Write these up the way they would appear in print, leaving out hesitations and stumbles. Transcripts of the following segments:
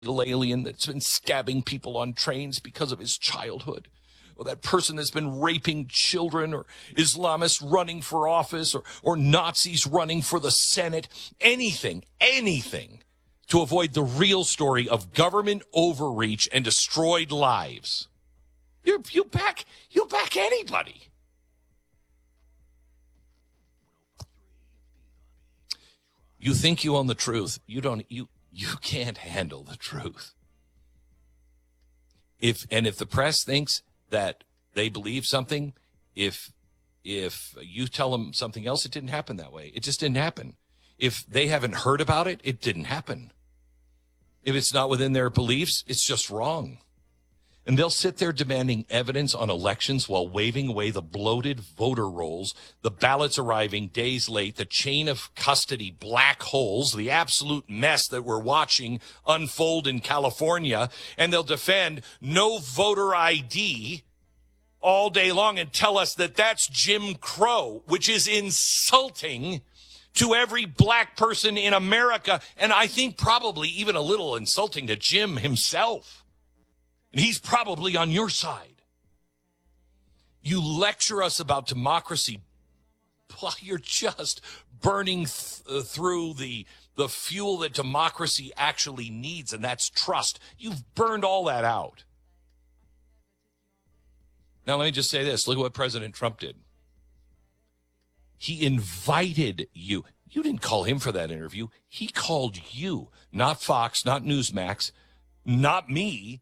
alien that's been stabbing people on trains because of his childhood, or that person that's been raping children, or Islamists running for office, or Nazis running for the Senate, anything to avoid the real story of government overreach and destroyed lives. You back anybody. You think you own the truth. You can't handle the truth. If the press thinks that they believe something, if you tell them something else, it didn't happen that way. It just didn't happen. If they haven't heard about it, it didn't happen. If it's not within their beliefs, it's just wrong. And they'll sit there demanding evidence on elections while waving away the bloated voter rolls, the ballots arriving days late, the chain of custody black holes, the absolute mess that we're watching unfold in California. And they'll defend no voter ID all day long and tell us that that's Jim Crow, which is insulting to every black person in America. And I think probably even a little insulting to Jim himself. And he's probably on your side. You lecture us about democracy while you're just burning through the fuel that democracy actually needs, and that's trust. You've burned all that out. Now, let me just say this. Look at what President Trump did. He invited you. You didn't call him for that interview. He called you, not Fox, not Newsmax, not me,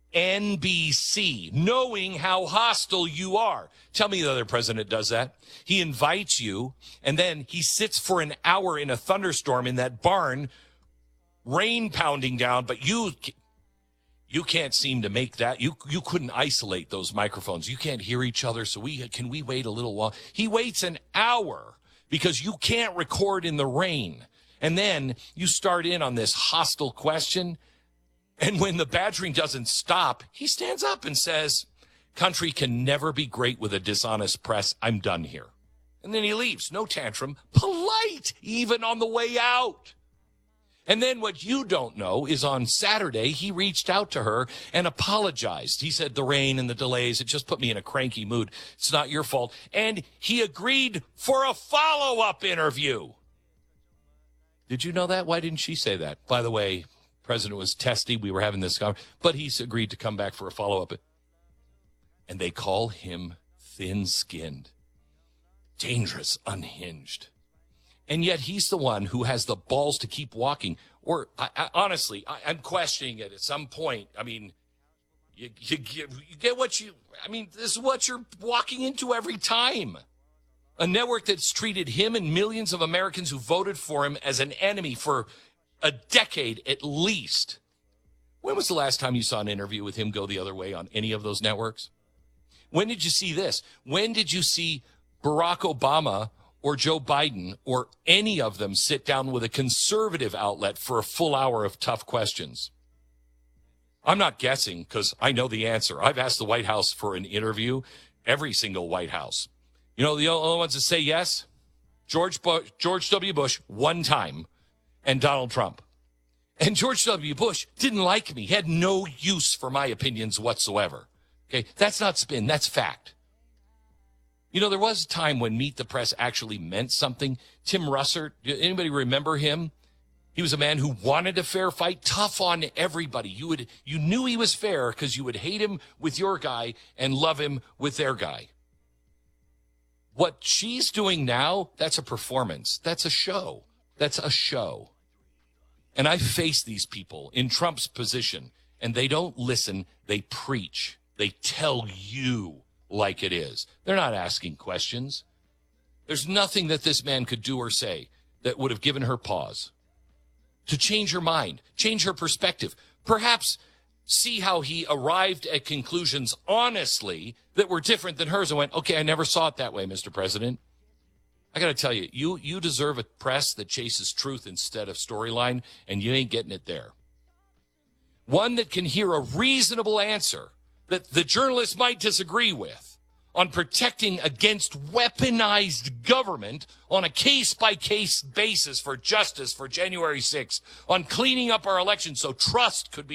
NBC, knowing how hostile you are. Tell me the other president does that. He invites you, and then he sits for an hour in a thunderstorm in that barn, rain pounding down, but you can't seem to make that. You couldn't isolate those microphones. You can't hear each other, so can we wait a little while? He waits an hour because you can't record in the rain. And then you start in on this hostile question. And when the badgering doesn't stop, he stands up and says, country can never be great with a dishonest press. I'm done here. And then he leaves. No tantrum. Polite, even on the way out. And then what you don't know is on Saturday, he reached out to her and apologized. He said, the rain and the delays, it just put me in a cranky mood. It's not your fault. And he agreed for a follow-up interview. Did you know that? Why didn't she say that? By the way, President was testy. We were having this conversation, but he's agreed to come back for a follow-up. And they call him thin-skinned, dangerous, unhinged. And yet he's the one who has the balls to keep walking. Or honestly, I'm questioning it at some point. I mean, you get what this is what you're walking into every time. A network that's treated him and millions of Americans who voted for him as an enemy for a decade at least. When was the last time you saw an interview with him go the other way on any of those networks? When did you see this? When did you see Barack Obama or Joe Biden or any of them sit down with a conservative outlet for a full hour of tough questions? I'm not guessing because I know the answer. I've asked the White House for an interview, every single White House. You know, the only ones that say yes, George W. Bush one time, and Donald Trump. And George W. Bush didn't like me. He had no use for my opinions whatsoever. Okay, that's not spin, that's fact. You know, there was a time when Meet the Press actually meant something. Tim Russert, anybody remember him? He was a man who wanted a fair fight, tough on everybody. You knew he was fair because you would hate him with your guy and love him with their guy. What she's doing now, that's a performance. That's a show. That's a show. And I face these people in Trump's position, and they don't listen. They preach. They tell you like it is. They're not asking questions. There's nothing that this man could do or say that would have given her pause to change her mind, change her perspective, perhaps see how he arrived at conclusions honestly that were different than hers and went, okay, I never saw it that way, Mr. President. I got to tell you, you deserve a press that chases truth instead of storyline, and you ain't getting it there. One that can hear a reasonable answer that the journalist might disagree with on protecting against weaponized government on a case-by-case basis for justice for January 6th, on cleaning up our elections so trust could be